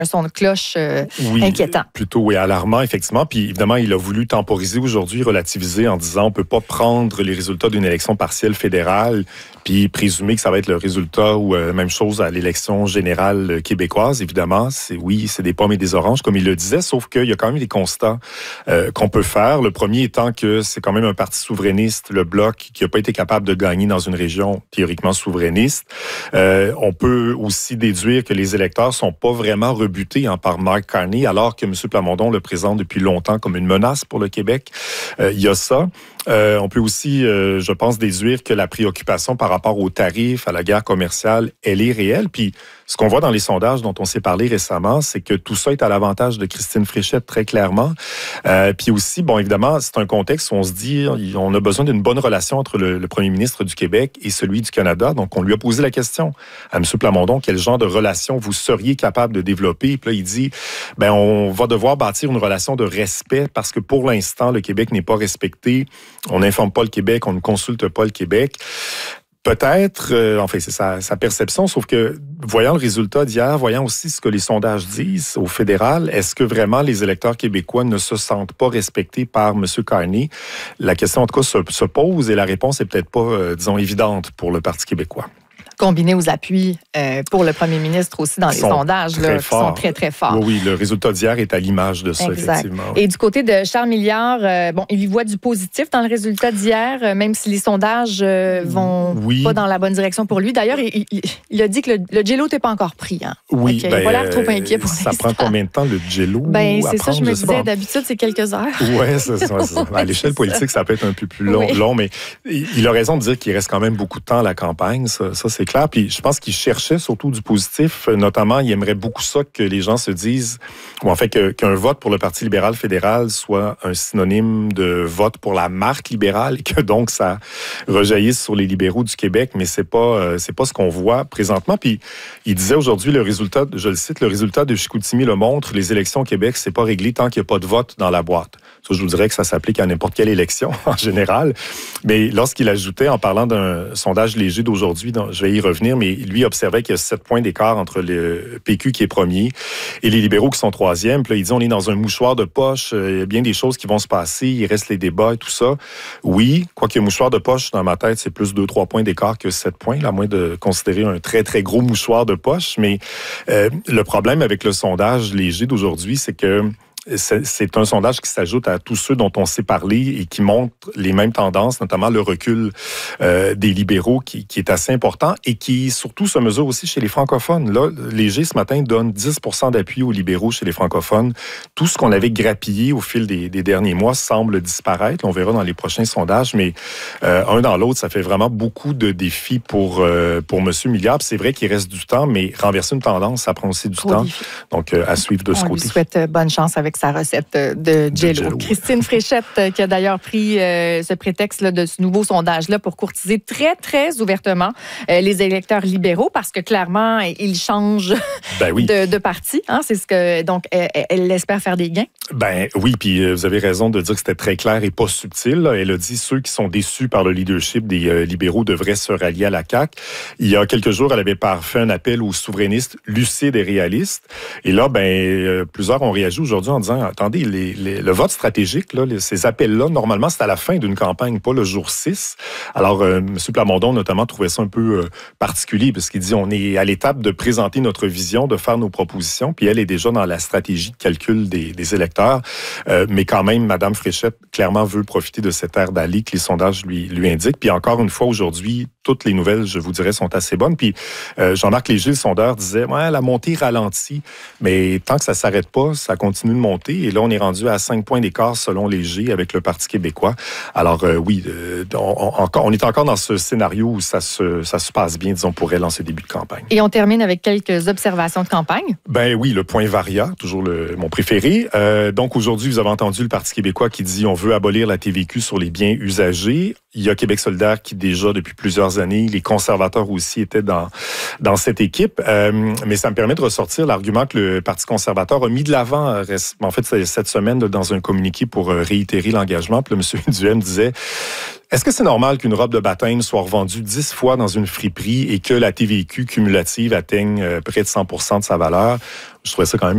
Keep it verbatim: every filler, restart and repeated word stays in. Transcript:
un son de cloche euh, oui, inquiétant. Plutôt, oui, alarmant, effectivement. Puis évidemment, il a voulu temporiser aujourd'hui, relativiser en disant on ne peut pas prendre les résultats d'une élection partielle fédérale puis présumer que ça va être le résultat ou euh, même chose à l'élection générale québécoise. Évidemment, c'est oui, c'est des pommes et des oranges, comme il le disait, sauf qu'il y a quand même des constats euh, qu'on peut faire. Le premier étant que c'est quand même un parti souverainiste, le Bloc, qui n'a pas été capable de gagner dans une région théoriquement souverainiste. Euh, on peut aussi déduire que les électeurs sont pas vraiment rebutés hein, par Mark Carney, alors que M. Plamondon le présente depuis longtemps comme une menace pour le Québec. Euh, il y a ça. Euh, on peut aussi, euh, je pense, déduire que la préoccupation par rapport aux tarifs, à la guerre commerciale, elle est réelle. Puis, ce qu'on voit dans les sondages dont on s'est parlé récemment, c'est que tout ça est à l'avantage de Christine Fréchette, très clairement. Euh, puis aussi, bon, évidemment, c'est un contexte où on se dit, on a besoin d'une bonne relation entre le, le premier ministre du Québec et celui du Canada. Donc, on lui a posé la question à M. Plamondon, quel genre de relation vous seriez capable de développer? Puis là, il dit, ben, on va devoir bâtir une relation de respect parce que pour l'instant, le Québec n'est pas respecté. On n'informe pas le Québec, on ne consulte pas le Québec. Peut-être, euh, enfin, c'est sa, sa perception, sauf que voyant le résultat d'hier, voyant aussi ce que les sondages disent au fédéral, est-ce que vraiment les électeurs québécois ne se sentent pas respectés par M. Carney? La question, en tout cas, se, se pose et la réponse est peut-être pas, euh, disons, évidente pour le Parti québécois. Combiné aux appuis euh, pour le premier ministre aussi dans les sondages, là, qui sont très, très forts. Oui, oui, le résultat d'hier est à l'image de ça, exact. Effectivement. Oui. Et du côté de Charles Milliard, euh, bon, il y voit du positif dans le résultat d'hier, euh, même si les sondages euh, vont oui. pas dans la bonne direction pour lui. D'ailleurs, il, il, il a dit que le, le Jello n'est pas encore pris. Hein. Oui, okay, ben, il n'a pas l'air trop inquiet pour ça l'instant. prend combien de temps, le Jello? Ben, c'est ça, je me je disais, d'habitude, c'est quelques heures. Oui, c'est ça. C'est ça. À l'échelle politique, ça peut être un peu plus long, oui. long, mais il a raison de dire qu'il reste quand même beaucoup de temps à la campagne, ça, ça c'est clair. Puis je pense qu'il cherchait surtout du positif, notamment, il aimerait beaucoup ça que les gens se disent, ou en fait que, qu'un vote pour le Parti libéral fédéral soit un synonyme de vote pour la marque libérale et que donc ça rejaillisse sur les libéraux du Québec, mais c'est pas c'est pas ce qu'on voit présentement. Puis il disait aujourd'hui le résultat, je le cite, le résultat de Chicoutimi le montre, les élections au Québec, c'est pas réglé tant qu'il n'y a pas de vote dans la boîte. Ça, je vous dirais que ça s'applique à n'importe quelle élection en général. Mais lorsqu'il ajoutait, en parlant d'un sondage léger d'aujourd'hui, je vais y revenir, mais lui observait qu'il y a sept points d'écart entre le P Q qui est premier et les libéraux qui sont troisième. Puis là, il dit on est dans un mouchoir de poche, il y a bien des choses qui vont se passer, il reste les débats et tout ça. Oui, quoique mouchoir de poche, dans ma tête, c'est plus deux, trois points d'écart que sept points, là, à moins de considérer un très, très gros mouchoir de poche. Mais euh, le problème avec le sondage léger d'aujourd'hui, c'est que c'est un sondage qui s'ajoute à tous ceux dont on s'est parlé et qui montre les mêmes tendances, notamment le recul euh, des libéraux qui, qui est assez important et qui surtout se mesure aussi chez les francophones. Là, Léger, ce matin, donne dix pour cent d'appui aux libéraux chez les francophones. Tout ce qu'on avait grappillé au fil des, des derniers mois semble disparaître. On verra dans les prochains sondages, mais euh, un dans l'autre, ça fait vraiment beaucoup de défis pour, euh, pour M. Milliard. C'est vrai qu'il reste du temps, mais renverser une tendance, ça prend aussi du Gros temps. défi. Donc, euh, à suivre de on ce côté. On lui souhaite bonne chance avec sa recette de Jello. Jello. Christine Fréchette, qui a d'ailleurs pris euh, ce prétexte là, de ce nouveau sondage-là pour courtiser très, très ouvertement euh, les électeurs libéraux, parce que clairement, ils changent ben oui. de, de parti. Hein? C'est ce que, donc, elle, elle espère faire des gains. Ben oui, puis euh, vous avez raison de dire que c'était très clair et pas subtil. Là. Elle a dit ceux qui sont déçus par le leadership des euh, libéraux devraient se rallier à la C A Q. Il y a quelques jours, elle avait fait un appel aux souverainistes lucides et réalistes. Et là, ben euh, plusieurs ont réagi aujourd'hui en disant, attendez, les, les, le vote stratégique, là, les, ces appels-là, normalement, c'est à la fin d'une campagne, pas le jour six. Alors, euh, M. Plamondon, notamment, trouvait ça un peu euh, particulier parce qu'il dit, on est à l'étape de présenter notre vision, de faire nos propositions, puis elle est déjà dans la stratégie de calcul des, des électeurs. Euh, mais quand même, Mme Fréchette, clairement, veut profiter de cette ère d'aller que les sondages lui, lui indiquent. Puis encore une fois, aujourd'hui, toutes les nouvelles, je vous dirais, sont assez bonnes. Puis euh, Jean-Marc Léger, le sondeur, disait, ouais, la montée ralentit, mais tant que ça s'arrête pas, ça continue de monter. Et là, on est rendu à cinq points d'écart selon Léger avec le Parti québécois. Alors euh, oui, euh, on, on, on est encore dans ce scénario où ça se, ça se passe bien, disons, pour elle en ce début de campagne. Et on termine avec quelques observations de campagne. Ben oui, le point Varia, toujours le, mon préféré. Euh, donc aujourd'hui, vous avez entendu le Parti québécois qui dit on veut abolir la T V Q sur les biens usagés. Il y a Québec solidaire qui déjà, depuis plusieurs années, les conservateurs aussi étaient dans, dans cette équipe. Euh, mais ça me permet de ressortir l'argument que le Parti conservateur a mis de l'avant, en fait, cette semaine, dans un communiqué pour réitérer l'engagement. Puis là, M. Duhem disait, est-ce que c'est normal qu'une robe de baptême soit revendue dix fois dans une friperie et que la T V Q cumulative atteigne près de cent pour cent de sa valeur? Je trouvais ça quand même